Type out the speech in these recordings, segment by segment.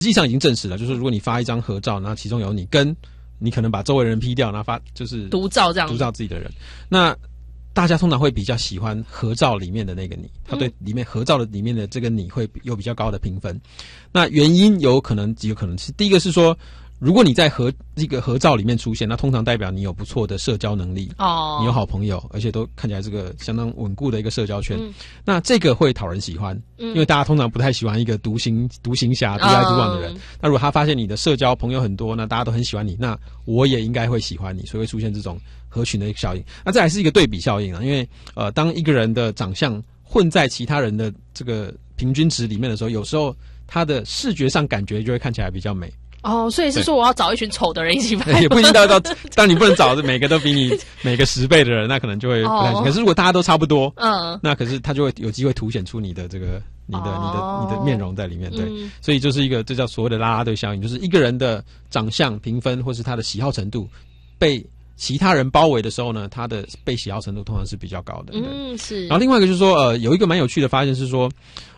际上已经证实了，就是如果你发一张合照，然后其中有你跟你可能把周围的人 P 掉，然后发就是独照这样， 独照自己的人，那大家通常会比较喜欢合照里面的那个你，他对里面合照的里面的这个你会有比较高的评分。那原因有可能是第一个是说，如果你在这个合照里面出现，那通常代表你有不错的社交能力哦，你有好朋友，而且都看起来这个相当稳固的一个社交圈。那这个会讨人喜欢，因为大家通常不太喜欢一个独行侠、独来独往的人。那如果他发现你的社交朋友很多，那大家都很喜欢你，那我也应该会喜欢你，所以会出现这种合群的一个效应。那再来是一个对比效应啊，因为当一个人的长相混在其他人的这个平均值里面的时候，有时候他的视觉上感觉就会看起来比较美。 哦，所以是说我要找一群丑的人一起拍， 也不一定到，但你不能找每个都比你每个10倍的人，那可能就会不太行。可是如果大家都差不多，那可是他就会有机会凸显出你的这个你的面容在里面，对，所以就是一个这叫所谓的啦啦队效应，就是一个人的长相评分或是他的喜好程度被其他人包围的时候呢，他的被喜好程度通常是比较高的。 是。 然后另外一个就是说，有一个蛮有趣的发现是说，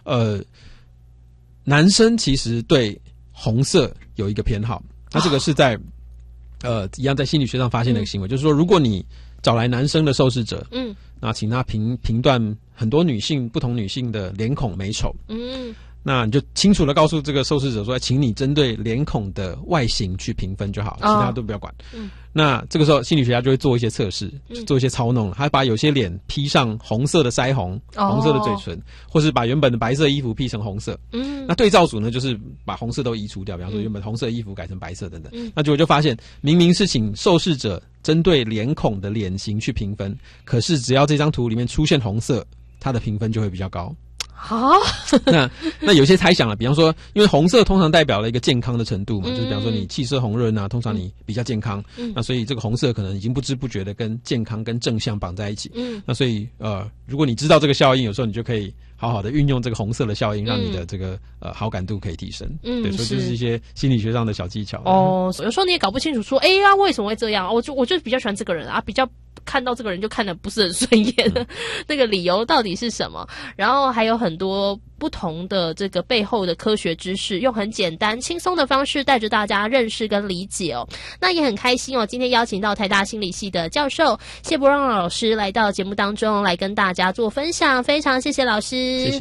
男生其实对红色有一个偏好，那这个是在一样在心理学上发现的一个行为，就是说，如果你找来男生的受试者，那请他评断很多不同女性的脸孔美丑，那你就清楚的告诉这个受试者说，请你针对脸孔的外形去评分就好，其他都不要管。那这个时候心理学家就会做一些测试，做一些操弄，他把有些脸披上红色的腮红、红色的嘴唇，或是把原本的白色衣服披成红色。那对照组呢，就是把红色都移除掉，比方说原本红色的衣服改成白色等等。那结果就发现，明明是请受试者针对脸孔的脸型去评分，可是只要这张图里面出现红色，他的评分就会比较高。那有些猜想了，比方说，因为红色通常代表了一个健康的程度嘛，就是比方说你气色红润啊，通常你比较健康，那所以这个红色可能已经不知不觉的跟健康跟正向绑在一起。那所以如果你知道这个效应，有时候你就可以好好的运用这个红色的效应，让你的这个好感度可以提升。对，所以就是一些心理学上的小技巧。 有时候你也搞不清楚说，为什么会这样？我就比较喜欢这个人啊，比较看到这个人就看得不是很顺眼的，那个理由到底是什么？然后还有很多不同的这个背后的科学知识，用很简单轻松的方式带着大家认识跟理解哦。那也很开心哦，今天邀请到台大心理系的教授谢伯让老师来到节目当中来跟大家做分享，非常谢谢老师， 谢谢。